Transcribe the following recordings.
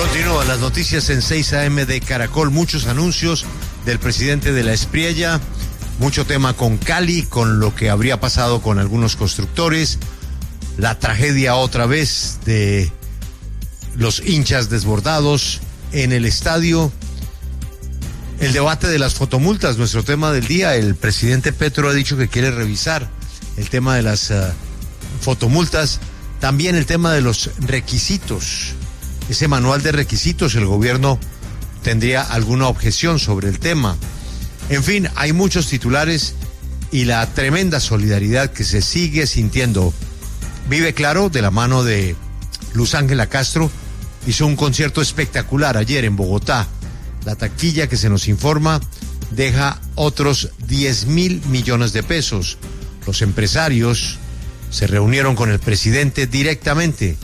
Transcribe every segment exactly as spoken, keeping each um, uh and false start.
Continúan las noticias en seis a eme de Caracol. Muchos anuncios del presidente de la Espriella, mucho tema con Cali, con lo que habría pasado con algunos constructores, la tragedia otra vez de los hinchas desbordados en el estadio, el debate de las fotomultas, nuestro tema del día. El presidente Petro ha dicho que quiere revisar el tema de las uh, fotomultas, también el tema de los requisitos. Ese manual de requisitos, el gobierno tendría alguna objeción sobre el tema. En fin, hay muchos titulares y la tremenda solidaridad que se sigue sintiendo. Vive Claro, de la mano de Luz Ángela Castro, hizo un concierto espectacular ayer en Bogotá. La taquilla que se nos informa deja otros diez mil millones de pesos. Los empresarios se reunieron con el presidente directamente.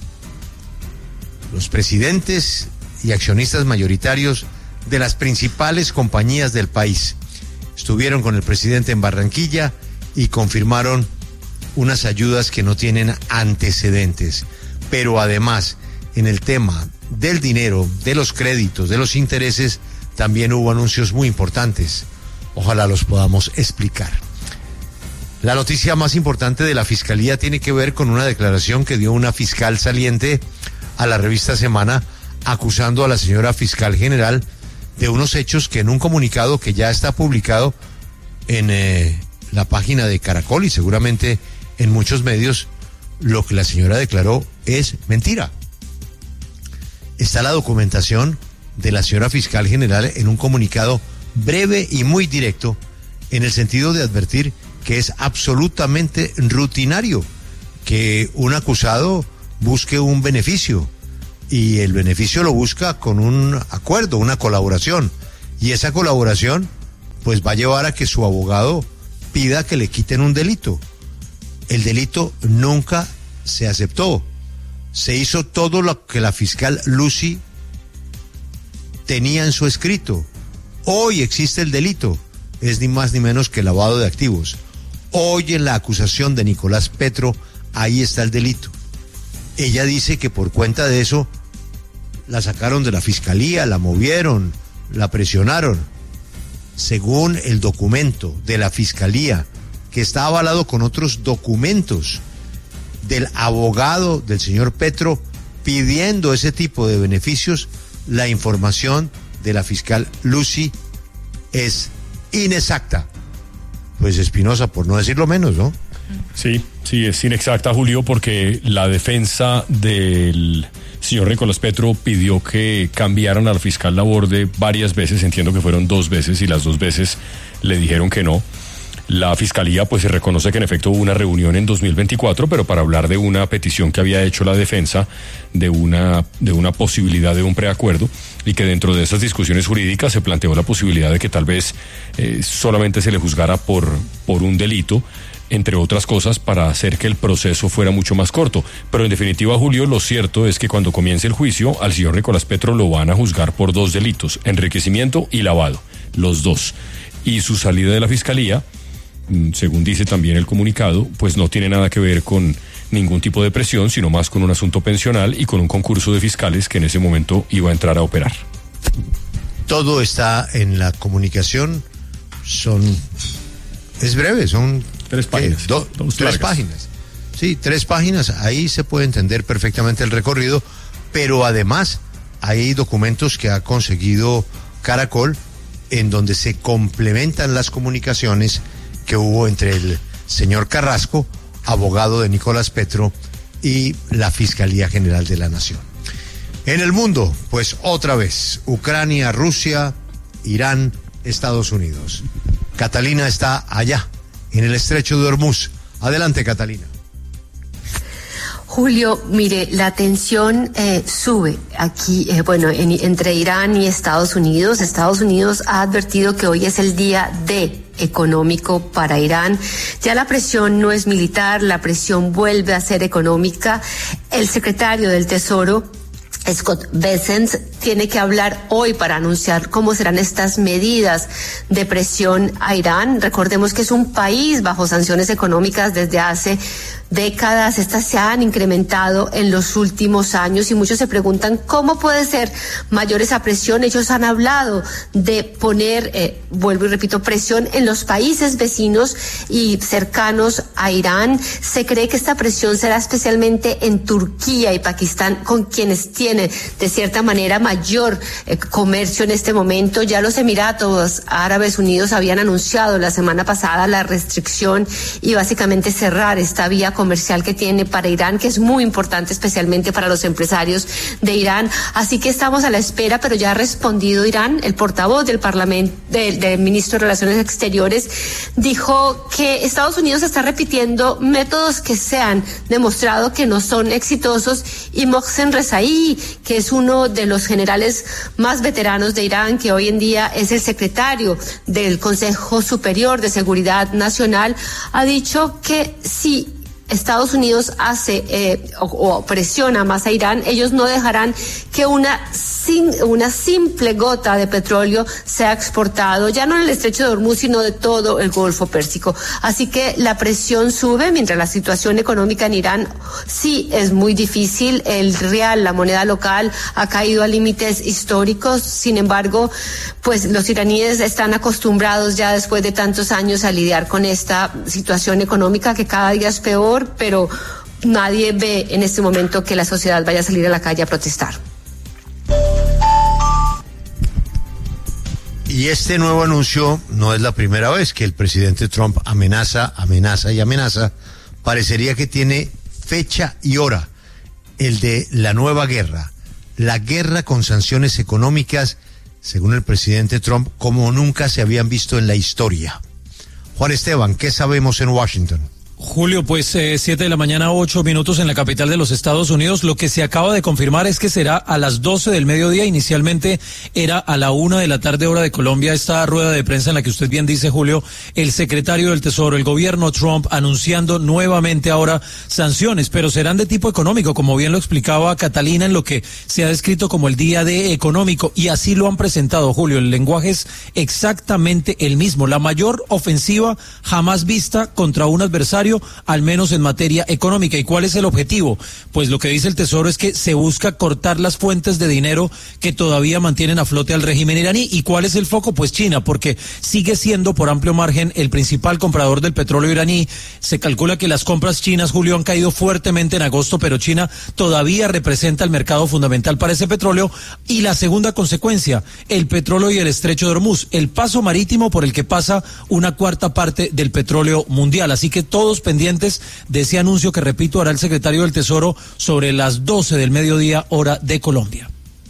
Los presidentes y accionistas mayoritarios de las principales compañías del país estuvieron con el presidente en Barranquilla y confirmaron unas ayudas que no tienen antecedentes. Pero además, en el tema del dinero, de los créditos, de los intereses, también hubo anuncios muy importantes. Ojalá los podamos explicar. La noticia más importante de la Fiscalía tiene que ver con una declaración que dio una fiscal saliente a la revista Semana, acusando a la señora fiscal general de unos hechos que en un comunicado que ya está publicado en eh, la página de Caracol y seguramente en muchos medios, lo que la señora declaró es mentira. Está la documentación de la señora fiscal general en un comunicado breve y muy directo, en el sentido de advertir que es absolutamente rutinario que un acusado busque un beneficio, y el beneficio lo busca con un acuerdo, una colaboración, y esa colaboración pues va a llevar a que su abogado pida que le quiten un delito. El delito nunca se aceptó. Se hizo todo lo que la fiscal Lucy tenía en su escrito. Hoy existe el delito, es ni más ni menos que lavado de activos. Hoy en la acusación de Nicolás Petro, ahí está el delito. Ella dice que por cuenta de eso la sacaron de la fiscalía, la movieron, la presionaron. Según el documento de la fiscalía, que está avalado con otros documentos del abogado del señor Petro pidiendo ese tipo de beneficios, la información de la fiscal Lucy es inexacta. Pues Espinosa, por no decirlo menos, ¿no? Sí, sí, es inexacta, Julio, porque la defensa del señor Nicolás Petro pidió que cambiaran al fiscal Laborde varias veces, entiendo que fueron dos veces, y las dos veces le dijeron que no. La fiscalía pues se reconoce que en efecto hubo una reunión en dos mil veinticuatro, pero para hablar de una petición que había hecho la defensa, de una, de una posibilidad de un preacuerdo, y que dentro de esas discusiones jurídicas se planteó la posibilidad de que tal vez eh, solamente se le juzgara por, por un delito, entre otras cosas, para hacer que el proceso fuera mucho más corto. Pero en definitiva, Julio, lo cierto es que cuando comience el juicio, al señor Nicolás Petro lo van a juzgar por dos delitos, enriquecimiento y lavado, los dos. Y su salida de la fiscalía, según dice también el comunicado, pues no tiene nada que ver con ningún tipo de presión, sino más con un asunto pensional y con un concurso de fiscales que en ese momento iba a entrar a operar. Todo está en la comunicación, son, es breve, son tres páginas. Eh, do, dos tres páginas. Sí, tres páginas, ahí se puede entender perfectamente el recorrido, pero además hay documentos que ha conseguido Caracol en donde se complementan las comunicaciones que hubo entre el señor Carrasco, abogado de Nicolás Petro, y la Fiscalía General de la Nación. En el mundo, pues otra vez, Ucrania, Rusia, Irán, Estados Unidos. Catalina está allá, en el estrecho de Hormuz. Adelante, Catalina. Julio, mire, la tensión eh, sube aquí, eh, bueno, en, entre Irán y Estados Unidos. Estados Unidos ha advertido que hoy es el día D económico para Irán. Ya la presión no es militar, la presión vuelve a ser económica. El secretario del Tesoro, Scott Bessent, tiene que hablar hoy para anunciar cómo serán estas medidas de presión a Irán. Recordemos que es un país bajo sanciones económicas desde hace décadas, estas se han incrementado en los últimos años y muchos se preguntan cómo puede ser mayor esa presión. Ellos han hablado de poner, eh, vuelvo y repito, presión en los países vecinos y cercanos a Irán. Se cree que esta presión será especialmente en Turquía y Pakistán, con quienes tienen de cierta manera mayor eh, comercio en este momento. Ya los Emiratos Árabes Unidos habían anunciado la semana pasada la restricción y básicamente cerrar esta vía comercial que tiene para Irán, que es muy importante especialmente para los empresarios de Irán. Así que estamos a la espera, pero ya ha respondido Irán. El portavoz del Parlamento, del, del ministro de Relaciones Exteriores, dijo que Estados Unidos está repitiendo métodos que se han demostrado que no son exitosos, y Mohsen Rezaei, que es uno de los generales más veteranos de Irán, que hoy en día es el secretario del Consejo Superior de Seguridad Nacional, ha dicho que si Estados Unidos hace eh, o, o presiona más a Irán, ellos no dejarán que una, sin, una simple gota de petróleo sea exportado, ya no en el estrecho de Hormuz, sino de todo el Golfo Pérsico. Así que la presión sube, mientras la situación económica en Irán sí es muy difícil. El rial, la moneda local, ha caído a límites históricos. Sin embargo, pues los iraníes están acostumbrados ya después de tantos años a lidiar con esta situación económica que cada día es peor, pero nadie ve en este momento que la sociedad vaya a salir a la calle a protestar. Y este nuevo anuncio no es la primera vez que el presidente Trump amenaza, amenaza y amenaza. Parecería que tiene fecha y hora, el de la nueva guerra, la guerra con sanciones económicas, según el presidente Trump, como nunca se habían visto en la historia. Juan Esteban, ¿qué sabemos en Washington? Julio, pues eh, siete de la mañana, ocho minutos en la capital de los Estados Unidos. Lo que se acaba de confirmar es que será a las doce del mediodía. Inicialmente era a la una de la tarde, hora de Colombia, esta rueda de prensa en la que usted bien dice, Julio, el secretario del Tesoro, el gobierno Trump, anunciando nuevamente ahora sanciones, pero serán de tipo económico, como bien lo explicaba Catalina, en lo que se ha descrito como el día D económico, y así lo han presentado, Julio. El lenguaje es exactamente el mismo, la mayor ofensiva jamás vista contra un adversario, al menos en materia económica. ¿Y cuál es el objetivo? Pues lo que dice el Tesoro es que se busca cortar las fuentes de dinero que todavía mantienen a flote al régimen iraní. ¿Y cuál es el foco? Pues China, porque sigue siendo por amplio margen el principal comprador del petróleo iraní. Se calcula que las compras chinas, Julio, han caído fuertemente en agosto, pero China todavía representa el mercado fundamental para ese petróleo. Y la segunda consecuencia, el petróleo y el estrecho de Hormuz, el paso marítimo por el que pasa una cuarta parte del petróleo mundial. Así que todos pendientes de ese anuncio que, repito, hará el secretario del Tesoro sobre las doce del mediodía, hora de Colombia.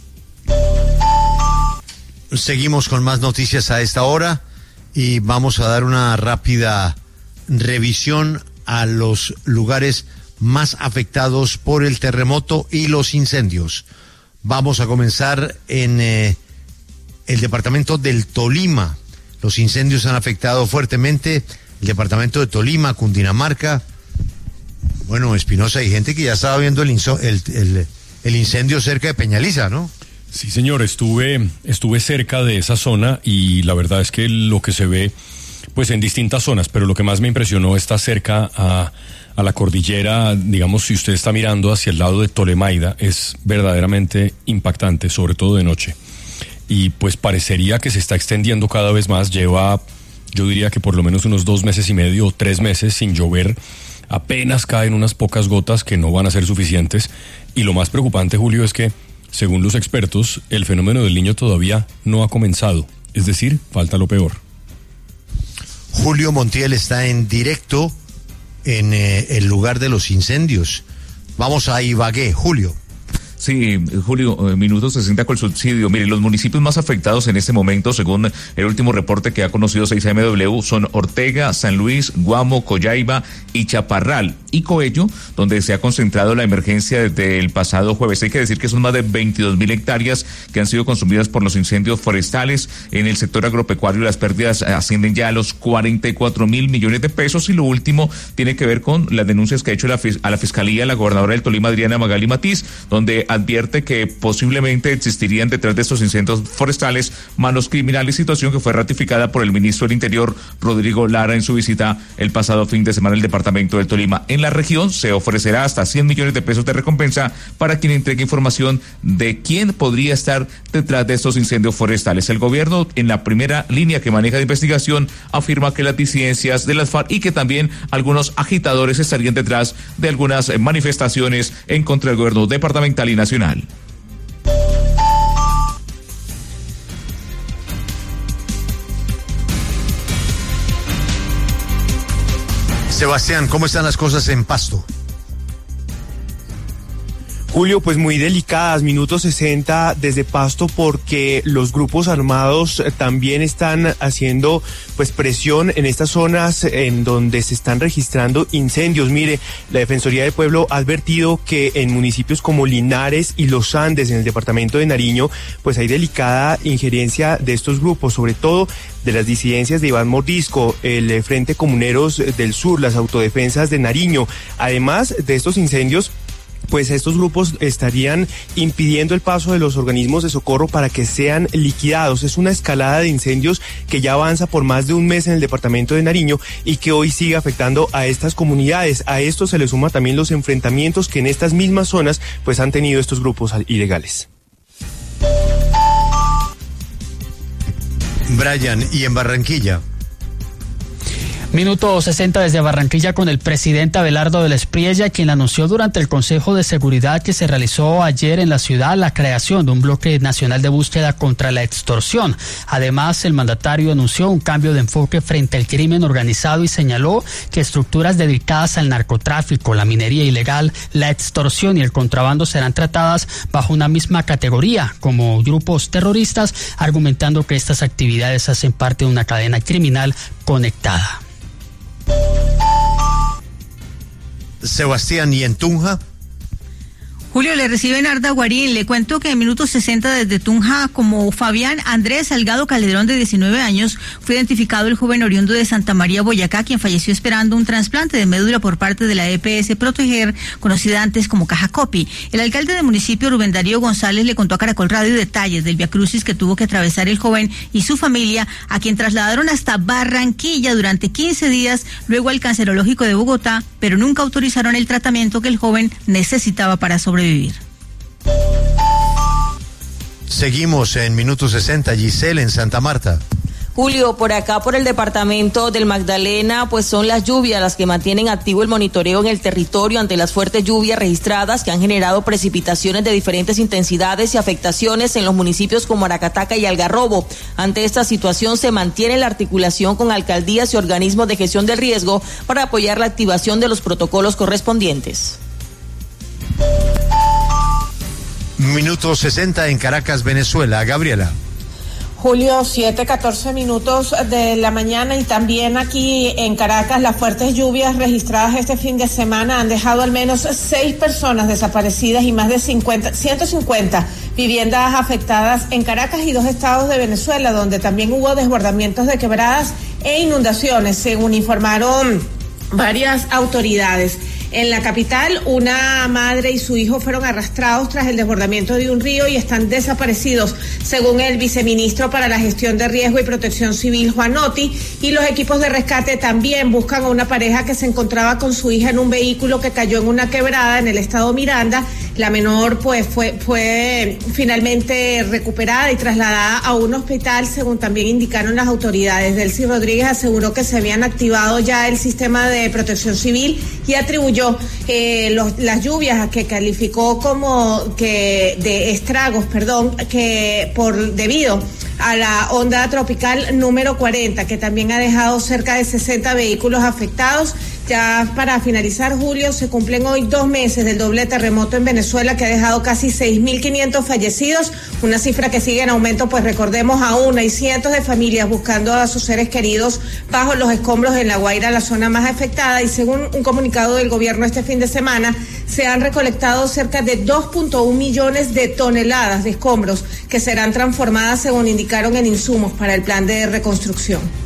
Seguimos con más noticias a esta hora y vamos a dar una rápida revisión a los lugares más afectados por el terremoto y los incendios. Vamos a comenzar en eh, el departamento del Tolima. Los incendios han afectado fuertemente el departamento de Tolima, Cundinamarca. Bueno, Espinosa, hay gente que ya estaba viendo el, inso, el, el, el incendio cerca de Peñaliza, ¿no? Sí, señor, estuve, estuve cerca de esa zona y la verdad es que lo que se ve, pues en distintas zonas, pero lo que más me impresionó está cerca a, a la cordillera, digamos, si usted está mirando hacia el lado de Tolemaida, es verdaderamente impactante, sobre todo de noche. Y pues parecería que se está extendiendo cada vez más, lleva... Yo diría que por lo menos unos dos meses y medio o tres meses sin llover, apenas caen unas pocas gotas que no van a ser suficientes. Y lo más preocupante, Julio, es que, según los expertos, el fenómeno del Niño todavía no ha comenzado. Es decir, falta lo peor. Julio Montiel está en directo en eh, el lugar de los incendios. Vamos a Ibagué, Julio. Sí, Julio, minuto sesenta con el subsidio. Mire, los municipios más afectados en este momento, según el último reporte que ha conocido seis M W, son Ortega, San Luis, Guamo, Coyhaiba y Chaparral y Coello, donde se ha concentrado la emergencia desde el pasado jueves. Hay que decir que son más de veintidós mil hectáreas que han sido consumidas por los incendios forestales. En el sector agropecuario las pérdidas ascienden ya a los cuarenta y cuatro mil millones de pesos, y lo último tiene que ver con las denuncias que ha hecho la, a la Fiscalía la gobernadora del Tolima, Adriana Magali Matiz, donde advierte que posiblemente existirían detrás de estos incendios forestales manos criminales, situación que fue ratificada por el ministro del Interior, Rodrigo Lara, en su visita el pasado fin de semana al departamento del Tolima. En la región. Se ofrecerá hasta cien millones de pesos de recompensa para quien entregue información de quién podría estar detrás de estos incendios forestales. El gobierno, en la primera línea que maneja de investigación, afirma que las disidencias de las FARC y que también algunos agitadores estarían detrás de algunas manifestaciones en contra del gobierno departamental y nacional. Sebastián, ¿cómo están las cosas en Pasto? Julio, pues muy delicadas, minuto sesenta desde Pasto, porque los grupos armados también están haciendo pues presión en estas zonas en donde se están registrando incendios. Mire, la Defensoría del Pueblo ha advertido que en municipios como Linares y Los Andes, en el departamento de Nariño, pues hay delicada injerencia de estos grupos, sobre todo de las disidencias de Iván Mordisco, el Frente Comuneros del Sur, las autodefensas de Nariño. Además de estos incendios, pues estos grupos estarían impidiendo el paso de los organismos de socorro para que sean liquidados. Es una escalada de incendios que ya avanza por más de un mes en el departamento de Nariño y que hoy sigue afectando a estas comunidades. A esto se le suma también los enfrentamientos que en estas mismas zonas pues han tenido estos grupos ilegales. Brian, ¿y en Barranquilla? Minuto sesenta desde Barranquilla con el presidente Abelardo del Espriella, quien anunció durante el Consejo de Seguridad que se realizó ayer en la ciudad la creación de un bloque nacional de búsqueda contra la extorsión. Además, el mandatario anunció un cambio de enfoque frente al crimen organizado y señaló que estructuras dedicadas al narcotráfico, la minería ilegal, la extorsión y el contrabando serán tratadas bajo una misma categoría como grupos terroristas, argumentando que estas actividades hacen parte de una cadena criminal conectada. Sebastián, ¿y en Tunja? Julio, le reciben Arda Guarín. Le cuento que en minutos sesenta desde Tunja, como Fabián Andrés Salgado Calderón, de diecinueve años, fue identificado el joven oriundo de Santa María, Boyacá, quien falleció esperando un trasplante de médula por parte de la E P S Proteger, conocida antes como Caja Copi. El alcalde del municipio, Rubén Darío González, le contó a Caracol Radio detalles del viacrucis que tuvo que atravesar el joven y su familia, a quien trasladaron hasta Barranquilla durante quince días, luego al Cancerológico de Bogotá, pero nunca autorizaron el tratamiento que el joven necesitaba para sobrevivir. Vivir. Seguimos en minuto sesenta, Giselle, en Santa Marta. Julio, por acá, por el departamento del Magdalena, pues son las lluvias las que mantienen activo el monitoreo en el territorio ante las fuertes lluvias registradas que han generado precipitaciones de diferentes intensidades y afectaciones en los municipios como Aracataca y Algarrobo. Ante esta situación se mantiene la articulación con alcaldías y organismos de gestión del riesgo para apoyar la activación de los protocolos correspondientes. Minuto sesenta en Caracas, Venezuela. Gabriela. Julio, siete, catorce minutos de la mañana, y también aquí en Caracas las fuertes lluvias registradas este fin de semana han dejado al menos seis personas desaparecidas y más de cincuenta, ciento cincuenta viviendas afectadas en Caracas y dos estados de Venezuela, donde también hubo desbordamientos de quebradas e inundaciones, según informaron varias autoridades. En la capital, una madre y su hijo fueron arrastrados tras el desbordamiento de un río y están desaparecidos, según el viceministro para la Gestión de Riesgo y Protección Civil, Juan Otti, y los equipos de rescate también buscan a una pareja que se encontraba con su hija en un vehículo que cayó en una quebrada en el estado Miranda. La menor pues fue, fue finalmente recuperada y trasladada a un hospital, según también indicaron las autoridades. Delcy Rodríguez aseguró que se habían activado ya el sistema de protección civil y atribuyó Eh, los, las lluvias que calificó como que de estragos, perdón, que por debido a la onda tropical número cuarenta, que también ha dejado cerca de sesenta vehículos afectados. Ya para finalizar, Julio, se cumplen hoy dos meses del doble terremoto en Venezuela, que ha dejado casi seis mil quinientos fallecidos, una cifra que sigue en aumento, pues recordemos, aún hay cientos de familias buscando a sus seres queridos bajo los escombros en La Guaira, la zona más afectada, y según un comunicado del gobierno este fin de semana, se han recolectado cerca de dos punto uno millones de toneladas de escombros que serán transformadas, según indicaron, en insumos para el plan de reconstrucción.